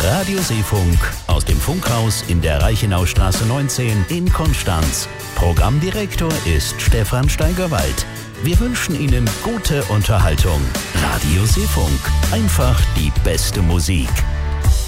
Radio Seefunk aus dem Funkhaus in der Reichenaustraße 19 in Konstanz. Programmdirektor ist Stefan Steigerwald. Wir wünschen Ihnen gute Unterhaltung. Radio Seefunk, einfach die beste Musik.